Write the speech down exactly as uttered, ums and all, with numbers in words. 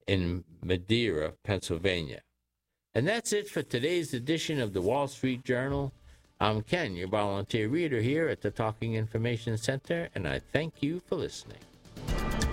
in Madeira, Pennsylvania. And that's it for today's edition of the Wall Street Journal. I'm Ken, your volunteer reader here at the Talking Information Center, and I thank you for listening.